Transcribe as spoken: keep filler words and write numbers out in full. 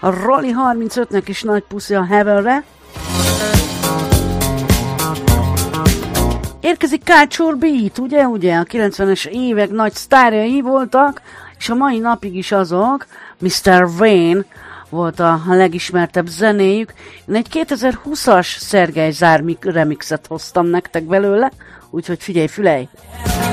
A Rally harmincötnek is nagy puszi a Heavenre. Érkezik Culture Beat, ugye, ugye, a kilencvenes évek nagy sztárjai voltak, és a mai napig is azok. miszter Wayne volt a legismertebb zenéjük. Én egy kétezer-húszas Szergej Zár remixet hoztam nektek belőle, úgyhogy figyelj, fülej!